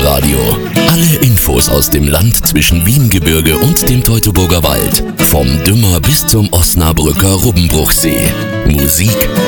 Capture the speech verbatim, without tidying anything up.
Lokalradio. Alle Infos aus dem Land zwischen Wiengebirge und dem Teutoburger Wald. Vom Dümmer bis zum Osnabrücker Rubbenbruchsee. Musik